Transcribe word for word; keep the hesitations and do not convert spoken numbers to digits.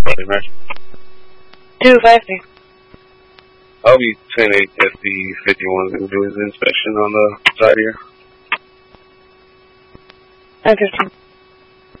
right? two fifty. I'll be ten eight S D fifty-one and do his inspection on the side here. Okay.